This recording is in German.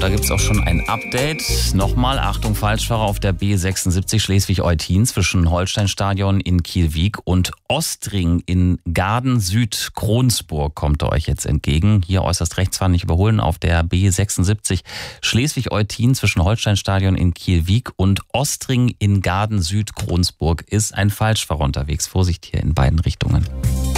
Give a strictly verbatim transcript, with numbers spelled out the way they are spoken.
da gibt es auch schon ein Update. Nochmal, Achtung, Falschfahrer auf der B sechsundsiebzig Schleswig-Eutin zwischen Holsteinstadion in Kielwiek und Ostring in Gaden-Süd-Kronsburg kommt er euch jetzt entgegen. Hier äußerst rechts fahren, nicht überholen auf der B sechsundsiebzig Schleswig-Eutin zwischen Holsteinstadion in Kielwiek und Ostring in Gaden-Süd-Kronsburg ist ein Falschfahrer unterwegs. Vorsicht hier in beiden Richtungen.